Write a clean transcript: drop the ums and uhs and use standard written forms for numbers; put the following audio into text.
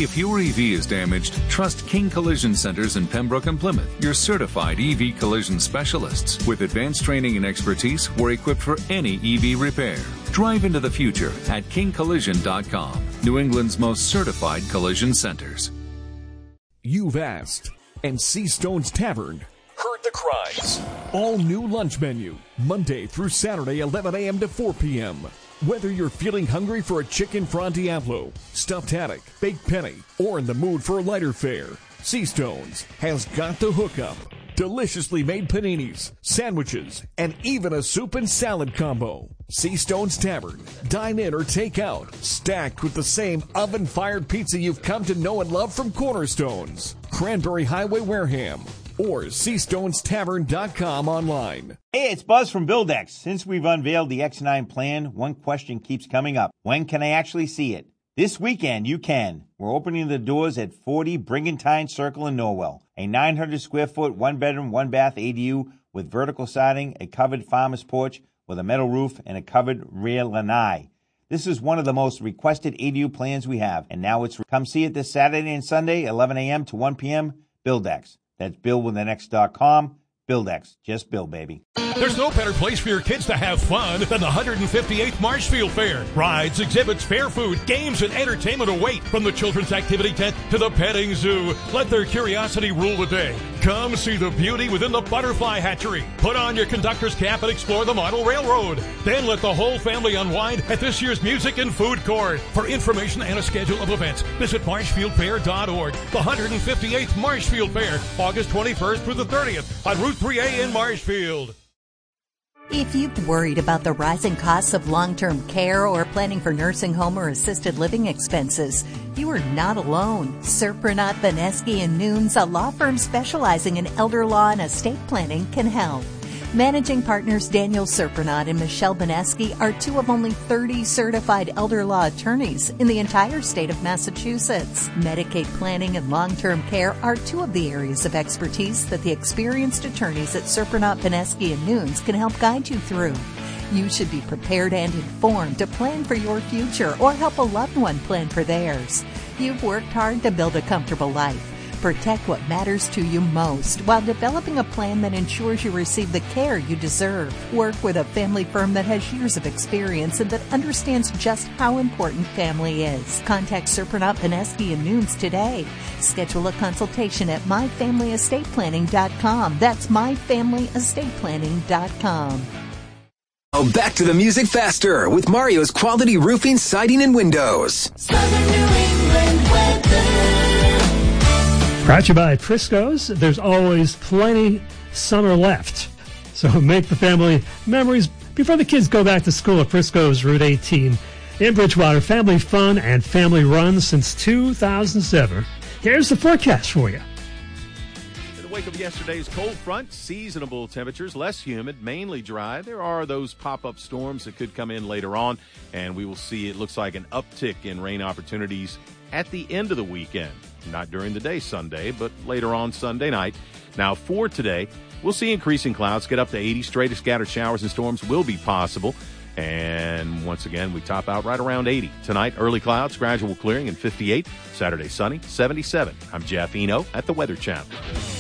If your EV is damaged, trust King Collision Centers in Pembroke and Plymouth, your certified EV collision specialists. With advanced training and expertise, we're equipped for any EV repair. Drive into the future at kingcollision.com, New England's most certified collision centers. You've asked, and Seastone's Tavern heard the cries. All new lunch menu, Monday through Saturday, 11 a.m. to 4 p.m. Whether you're feeling hungry for a chicken Fra Diavolo, stuffed haddock, baked penny, or in the mood for a lighter fare, Seastone's has got the hookup. Deliciously made paninis, sandwiches, and even a soup and salad combo. Seastone's Tavern. Dine in or take out. Stacked with the same oven-fired pizza you've come to know and love from Cornerstones, Cranberry Highway, Wareham, or SeastonesTavern.com online. Hey, it's Buzz from Buildex. Since we've unveiled the X9 plan, one question keeps coming up. When can I actually see it? This weekend, you can. We're opening the doors at 40 Brigantine Circle in Norwell. A 900-square-foot, one-bedroom, one-bath ADU with vertical siding, a covered farmer's porch with a metal roof, and a covered rear lanai. This is one of the most requested ADU plans we have, and now it's come see it this Saturday and Sunday, 11 a.m. to 1 p.m. Buildex. That's BuildWithAnX.com. Buildex. Just build, baby. There's no better place for your kids to have fun than the 158th Marshfield Fair. Rides, exhibits, fair food, games, and entertainment await. From the children's activity tent to the petting zoo, let their curiosity rule the day. Come see the beauty within the butterfly hatchery. Put on your conductor's cap and explore the model railroad. Then let the whole family unwind at this year's music and food court. For information and a schedule of events, visit marshfieldfair.org. The 158th Marshfield Fair, August 21st through the 30th on Route 3A in Marshfield. If you've worried about the rising costs of long-term care or planning for nursing home or assisted living expenses, you are not alone. Surprenant, Beneski & Nunes, a law firm specializing in elder law and estate planning, can help. Managing partners Daniel Surprenant and Michelle Beneski are two of only 30 certified elder law attorneys in the entire state of Massachusetts. Medicaid planning and long-term care are two of the areas of expertise that the experienced attorneys at Surprenant, Beneski & Nunes can help guide you through. You should be prepared and informed to plan for your future or help a loved one plan for theirs. You've worked hard to build a comfortable life. Protect what matters to you most while developing a plan that ensures you receive the care you deserve. Work with a family firm that has years of experience and that understands just how important family is. Contact Surprenant, Beneski & Nunes today. Schedule a consultation at myfamilyestatePlanning.com. That's myfamilyestatePlanning.com. Oh, back to the music faster with Mario's Quality Roofing, Siding, and Windows. Southern New England weather. Brought to you by Frisco's. There's always plenty summer left. So make the family memories before the kids go back to school at Frisco's Route 18 in Bridgewater. Family fun and family run since 2007. Here's the forecast for you. In the wake of yesterday's cold front, seasonable temperatures, less humid, mainly dry. There are those pop-up storms that could come in later on, and we will see, it looks like, an uptick in rain opportunities at the end of the weekend. Not during the day Sunday, but later on Sunday night. Now for today, we'll see increasing clouds get up to 80. Straight scattered showers and storms will be possible. And once again, we top out right around 80. Tonight, early clouds, gradual clearing, and 58. Saturday, sunny, 77. I'm Jeff Eno at the Weather Channel.